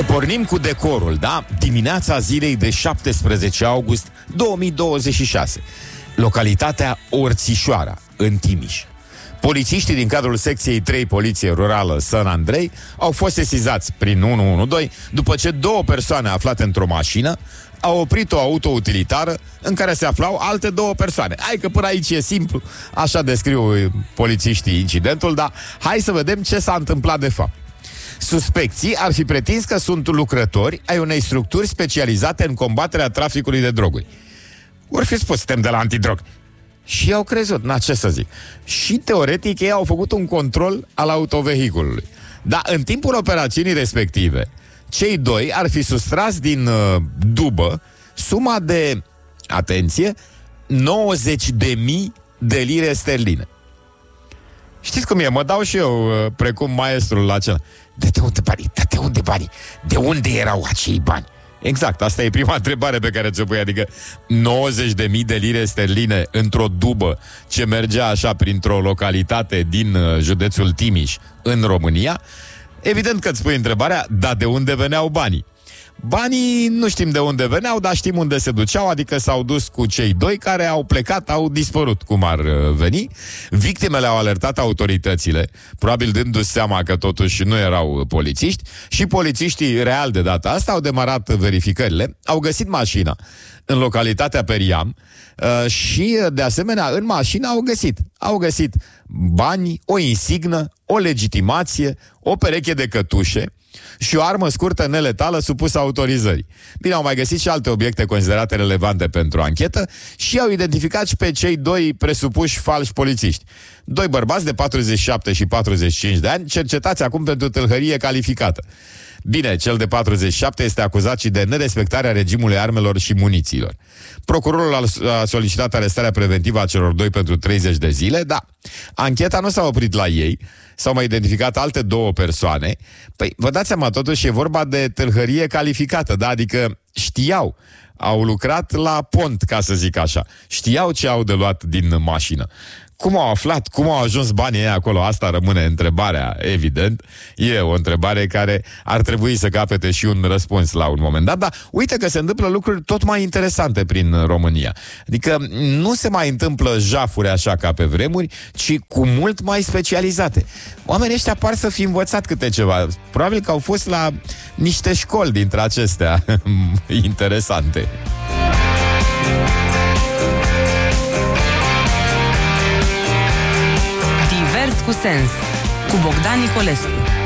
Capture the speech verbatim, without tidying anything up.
Să pornim cu decorul, da? Dimineața zilei de șaptesprezece august două mii douăzeci și șase. Localitatea Orțișoara, în Timiș. Polițiștii din cadrul secției trei Poliție Rurală Săn Andrei au fost sesizați prin unu unu doi după ce două persoane aflate într-o mașină au oprit o auto-utilitară în care se aflau alte două persoane. Hai că până aici e simplu, așa descriu polițiștii incidentul, dar hai să vedem ce s-a întâmplat de fapt. Suspecții ar fi pretins că sunt lucrători ai unei structuri specializate în combaterea traficului de droguri. Or fi spus, suntem de la antidrog. Și au crezut, na, ce să zic. Și teoretic ei au făcut un control al autovehiculului. Dar în timpul operațiunii respective, cei doi ar fi sustras din uh, dubă suma de, atenție, nouăzeci de mii de lire sterline. Știți cum e? Mă dau și eu, uh, precum maestrul la acela. De, de unde banii? De, de unde banii? De unde erau acei bani? Exact, asta e prima întrebare pe care ți-o pui. Adică nouăzeci de mii de lire sterline într-o dubă ce mergea așa printr-o localitate din uh, județul Timiș în România. Evident că îți pui întrebarea, dar de unde veneau banii? Banii nu știm de unde veneau, dar știm unde se duceau, adică s-au dus cu cei doi care au plecat, au dispărut, cum ar veni. Victimele au alertat autoritățile, probabil dându-și seama că totuși nu erau polițiști, și polițiștii real de data asta au demarat verificările, au găsit mașina în localitatea Periam uh, și de asemenea în mașină au găsit, au găsit bani, o insignă, o legitimație, o pereche de cătușe și o armă scurtă neletală supusă autorizării. Bine, au mai găsit și alte obiecte considerate relevante pentru anchetă și au identificat și pe cei doi presupuși falși polițiști. Doi bărbați de patruzeci și șapte și patruzeci și cinci de ani, cercetați acum pentru tâlhărie calificată. Bine, cel de patruzeci și șapte este acuzat și de nerespectarea regimului armelor și munițiilor. Procurorul a solicitat arestarea preventivă a celor doi pentru treizeci de zile, dar ancheta nu s-a oprit la ei. S-au mai identificat alte două persoane. Păi, vă dați seama, totuși e vorba de tâlhărie calificată, da? Adică știau, au lucrat la pont, ca să zic așa. Știau ce au de luat din mașină. Cum au aflat, cum au ajuns banii ei acolo? Asta rămâne întrebarea, evident. E o întrebare care ar trebui să capete și un răspuns la un moment dat. Dar uite că se întâmplă lucruri tot mai interesante prin România. Adică nu se mai întâmplă jafuri așa ca pe vremuri, ci cu mult mai specializate. Oamenii ăștia par să fi învățat câte ceva. Probabil că au fost la niște școli dintre acestea interesante. Cu sens, cu Bogdan Nicolescu.